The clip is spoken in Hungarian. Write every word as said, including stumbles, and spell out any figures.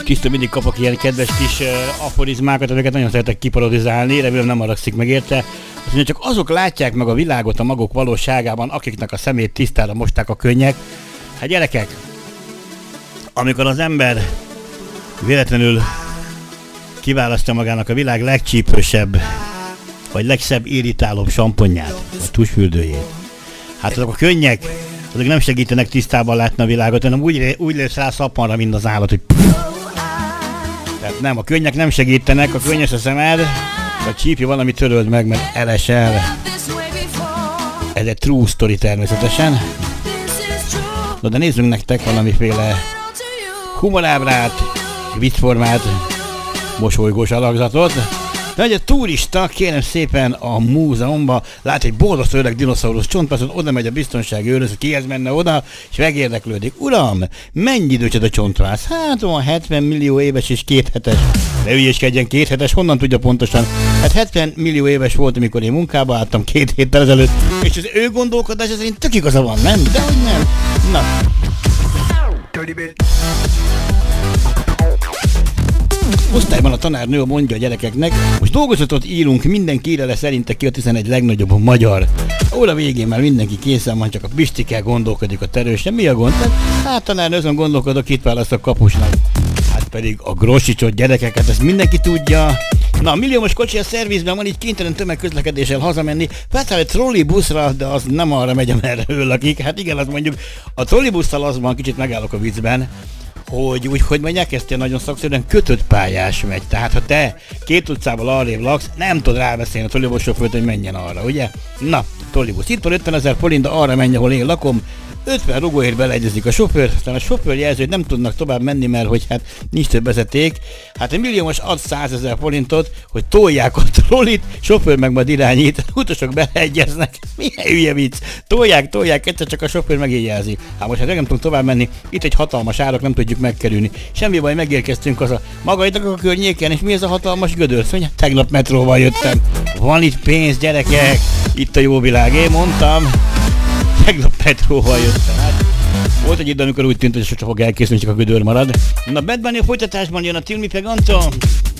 Kisztől mindig kapok ilyen kedves kis uh, aforizmákat, amiket nagyon szeretek kiparodizálni, remélem nem haragszik meg érte. Azt mondja, csak azok látják meg a világot a maguk valóságában, akiknek a szemét tisztára mosták a könnyek. Hát gyerekek, amikor az ember véletlenül kiválasztja magának a világ legcsípősebb, vagy legszebb irritálóbb samponját, vagy tusfürdőjét, hát azok a könnyek, azok nem segítenek tisztában látni a világot, hanem úgy, úgy lesz rá szappanra, mint az állat, hogy tehát nem, a könnyek nem segítenek, a könnyes a szemed, a csípja valami töröld meg, mert elesel. Ez egy true story természetesen. No, de nézzünk nektek valamiféle humorábrát, viccformát, mosolygós alakzatot. De egy turista, kérem szépen, a múzeumban lát egy borzasztó öreg dinoszaurusz csontvászon, oda megy a biztonsági őröz, hogy kihez menne oda, és megérdeklődik. Uram, mennyi idős ez a csontvász? Hát olyan hetven millió éves és két hetes. Ne ügyeskedjen, két hetes, honnan tudja pontosan? Hát hetven millió éves volt, amikor én munkába álltam két héttel ezelőtt, és az ő gondolkodása szerint tök igaza van, nem? De hogy nem? Na. Osztályban a tanárnő mondja a gyerekeknek, most dolgozatot írunk, mindenki írja le szerinte ki a tizenegy legnagyobb magyar. Óra végén már mindenki készen van, csak a Pistike gondolkodik a terősen. Mi a gond? Hát tanárnő, azon gondolkodok, itt választ a kapusnak. Hát pedig a grossicsot gyerekeket, ezt mindenki tudja. Na, a milliómos kocsi a szervizben van, így kénytelen tömegközlekedéssel hazamenni. Felszáll egy trollibuszra, de az nem arra megy, amerre ő lakik. Hát igen, azt mondjuk, a trollibusszal az van, kicsit megállok a viccben, hogy úgy, hogy mondják, ezt nagyon szakszerűen kötött pályás megy. Tehát, ha te két utcával arrébb laksz, nem tudod rábeszélni a trollibusz sofőrt, hogy menjen arra, ugye? Na, trollibusz. Itt van ötven ezer forint, de arra menj, ahol én lakom. ötven rugóért beleegyezik a sofőr, aztán a sofőr jelzi, hogy nem tudnak tovább menni, mert hogy hát nincs több vezeték. Hát egy milliómos ad százezer forintot, hogy tolják a trollit, sofőr meg majd irányít, utasok beleegyeznek. Milyen hülye vicc. Tolják, tolják, egyszer csak a sofőr megjelzi. Hát most hát nem tudunk tovább menni, itt egy hatalmas árak, nem tudjuk megkerülni. Semmi baj, megérkeztünk haza. Maga itt a környéken, és mi ez a hatalmas gödör? Mondja, tegnap metróval jöttem. Van itt pénz, gyerekek, itt a jó világ, én mondtam. Tegnap metróval jöttem. Hát, volt egy idő, amikor úgy tűnt, hogy sose fog elkészülni, csak a gödör marad. Na, Bad Bunny a folytatásban jön a Till Me Peganto.